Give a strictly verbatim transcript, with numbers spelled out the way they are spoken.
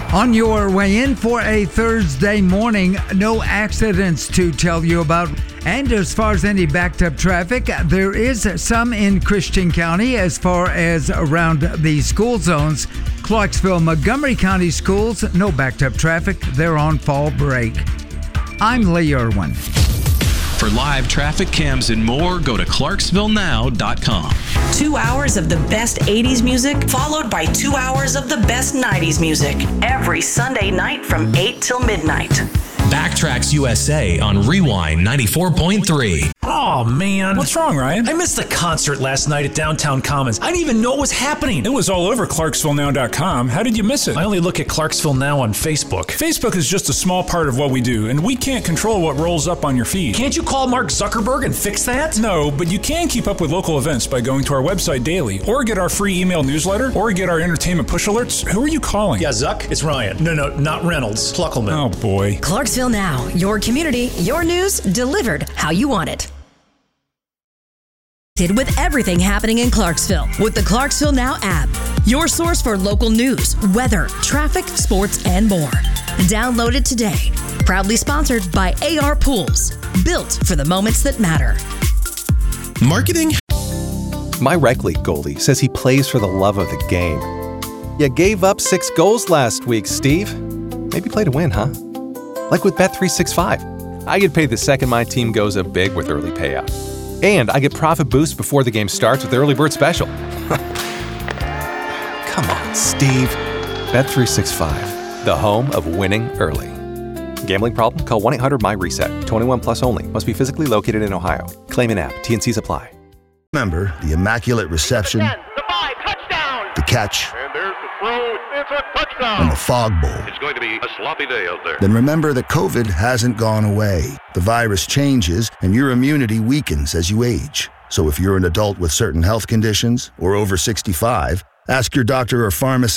On your way in for a Thursday morning, no accidents to tell you about. And as far as any backed up traffic, there is some in Christian County as far as around the school zones. Clarksville, Montgomery County schools, no backed up traffic. They're on fall break. I'm Lee Irwin. For live traffic cams and more, go to clarksville now dot com. Two hours of the best eighties music, followed by two hours of the best nineties music. Every Sunday night from eight till midnight. Backtracks U S A on Rewind ninety-four point three. Oh, man. What's wrong, Ryan? I missed the concert last night at Downtown Commons. I didn't even know what was happening. It was all over clarksville now dot com. How did you miss it? I only look at Clarksville Now on Facebook. Facebook is just a small part of what we do, and we can't control what rolls up on your feed. Can't you call Mark Zuckerberg and fix that? No, but you can keep up with local events by going to our website daily, or get our free email newsletter, or get our entertainment push alerts. Who are you calling? Yeah, Zuck, it's Ryan. No, no, not Reynolds. Pluckelman. Oh, boy. Clarksville Now, your community, your news, delivered how you want it. With everything happening in Clarksville with the Clarksville Now app. Your source for local news, weather, traffic, sports, and more. Download it today. Proudly sponsored by A R Pools. Built for the moments that matter. Marketing. My rec league goalie says he plays for the love of the game. You gave up six goals last week, Steve. Maybe play to win, huh? Like with Bet three sixty-five. I get paid the second my team goes up big with early payout. And I get profit boost before the game starts with the Early Bird Special. Come on, Steve. Bet three sixty-five, the home of winning early. Gambling problem? Call one eight hundred M Y reset. twenty-one plus only. Must be physically located in Ohio. Claim in app. T N Cs apply. Remember the immaculate reception, ten, the five, touchdown. The catch, and there's the throw. It's a touchdown. And the fog bowl. It's going to be a sloppy day out there. Then remember that COVID hasn't gone away. The virus changes, and your immunity weakens as you age. So if you're an adult with certain health conditions or over sixty-five, ask your doctor or pharmacist